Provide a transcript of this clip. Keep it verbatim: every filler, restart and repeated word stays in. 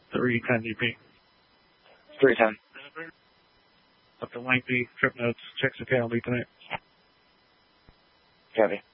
three ten D P. three ten. Up to lengthy, trip notes, checks the K L B tonight. Copy.